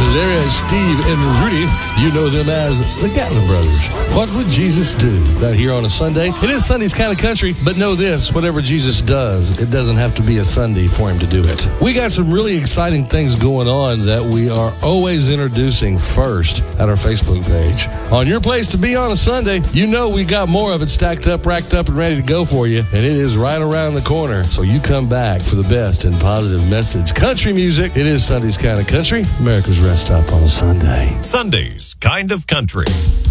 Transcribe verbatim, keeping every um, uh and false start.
Larry, Steve, and Rudy. You know them as the Gatlin Brothers. What would Jesus do? Right here on a Sunday. It is Sunday's kind of country, but know this, whatever Jesus does, it doesn't have to be a Sunday for him to do it. We got some really exciting things going on that we are always introducing first at our Facebook page. On your place to be on a Sunday, you know we got more of it stacked up, racked up, and ready to go for you, and it is right around the corner. So you come back for the best and positive message country music. It is Sunday's kind of country, America's rest stop on a Sunday. Sunday's kind of country.